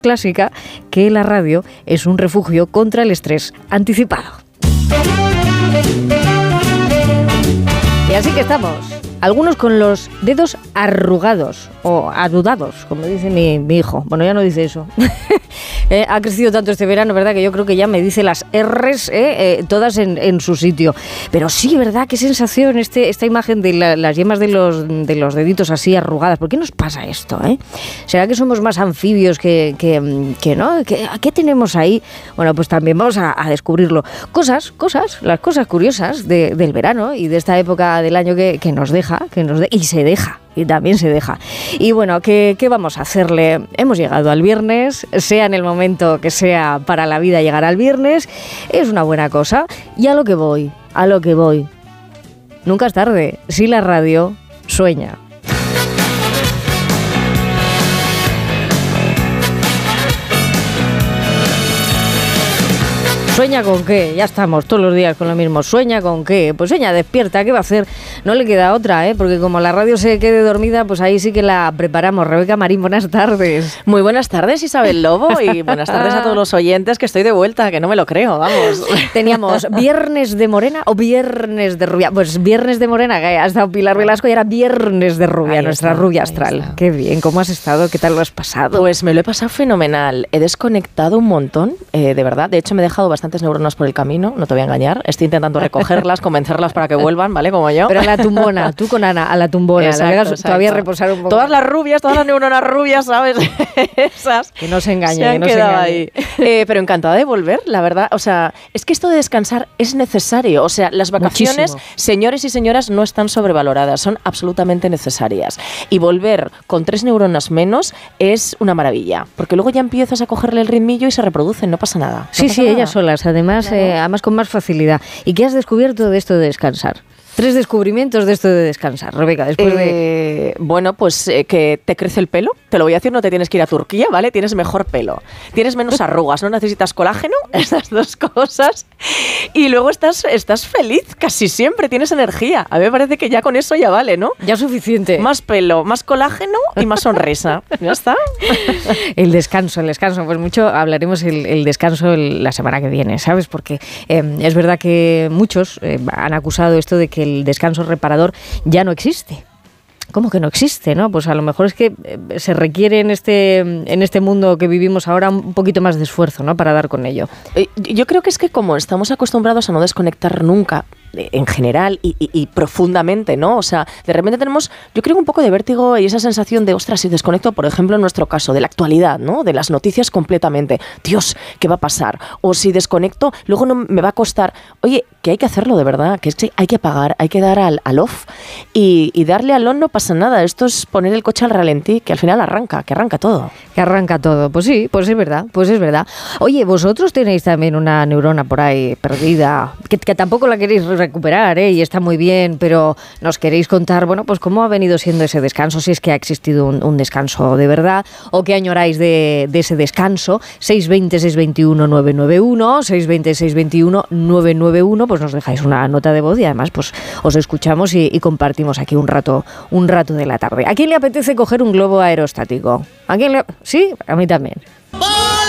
clásica que la radio es un refugio contra el estrés anticipado. Y así que estamos, algunos con los dedos arrugados o adudados, como dice mi hijo. Bueno, ya no dice eso. Ha crecido tanto este verano, ¿verdad? Que yo creo que ya me dice las R's todas en su sitio. Pero sí, ¿verdad? Qué sensación esta imagen de las yemas de los deditos así arrugadas. ¿Por qué nos pasa esto? ¿Será que somos más anfibios que no? ¿Qué tenemos ahí? Bueno, pues también vamos a descubrirlo. Las cosas curiosas del verano y de esta época del año que nos deja, y se deja. Y también se deja. Y bueno, ¿qué vamos a hacerle? Hemos llegado al viernes, sea en el momento que sea para la vida llegar al viernes, es una buena cosa. Y a lo que voy. Nunca es tarde, si la radio sueña. ¿Sueña con qué? Ya estamos todos los días con lo mismo. ¿Sueña con qué? Pues sueña despierta, ¿qué va a hacer? No le queda otra, porque como la radio se quede dormida, pues ahí sí que la preparamos. Rebeca Marín, buenas tardes. Muy buenas tardes, Isabel Lobo, y buenas tardes a todos los oyentes, que estoy de vuelta, que no me lo creo, vamos. Teníamos Viernes de Morena o Viernes de Rubia. Pues Viernes de Morena, que ha estado Pilar Velasco, y era Viernes de Rubia, ahí nuestra está, rubia astral. Está. Qué bien, ¿cómo has estado? ¿Qué tal lo has pasado? Pues me lo he pasado fenomenal. He desconectado un montón, de verdad. De hecho, me he dejado bastantes neuronas por el camino, no te voy a engañar. Estoy intentando recogerlas, convencerlas para que vuelvan, ¿vale? Como yo. Pero a la tumbona, tú con Ana, a la tumbona. Exacto. Todavía reposar un poco. Todas las rubias, todas las neuronas rubias, ¿sabes? Esas. Que no se engañen, se han quedado ahí. Pero encantada de volver, la verdad. O sea, es que esto de descansar es necesario. O sea, las vacaciones, muchísimo. Señores y señoras, no están sobrevaloradas, son absolutamente necesarias. Y volver con 3 neuronas menos es una maravilla. Porque luego ya empiezas a cogerle el ritmillo y se reproducen, no pasa nada. Sí, ellas solas, además con más facilidad. ¿Y qué has descubierto de esto de descansar? 3 descubrimientos de esto de descansar, Rebeca, después de... Bueno, pues que te crece el pelo, te lo voy a decir, no te tienes que ir a Turquía, ¿vale? Tienes mejor pelo, tienes menos arrugas, no necesitas colágeno, esas 2 cosas, y luego estás feliz, casi siempre, tienes energía. A mí me parece que ya con eso ya vale, ¿no? Ya suficiente. Más pelo, más colágeno y más sonrisa. ¿Ya está? El descanso, pues mucho hablaremos el descanso la semana que viene, ¿sabes? Porque es verdad que muchos han acusado esto de que el descanso reparador ya no existe. ¿Cómo que no existe, no? Pues a lo mejor es que se requiere en este mundo que vivimos ahora un poquito más de esfuerzo, ¿no? Para dar con ello. Yo creo que es que como estamos acostumbrados a no desconectar nunca, en general y profundamente, ¿no? O sea, de repente tenemos, yo creo, un poco de vértigo y esa sensación de, ostras, si desconecto, por ejemplo, en nuestro caso, de la actualidad, ¿no? De las noticias completamente. Dios, ¿qué va a pasar? O si desconecto, luego no me va a costar. Oye, que hay que hacerlo de verdad, que es que hay que apagar, hay que dar al off y darle al on no pasa nada. Esto es poner el coche al ralentí, que al final arranca todo. Que arranca todo. Pues sí, pues es verdad. Oye, vosotros tenéis también una neurona por ahí perdida, que tampoco la queréis recuperar, y está muy bien, pero nos queréis contar, bueno, pues cómo ha venido siendo ese descanso, si es que ha existido un descanso de verdad, o qué añoráis de ese descanso. 620-621-991, 620-621-991, pues nos dejáis una nota de voz y además pues os escuchamos y compartimos aquí un rato de la tarde. ¿A quién le apetece coger un globo aerostático? ¿A quién le...? Sí, a mí también.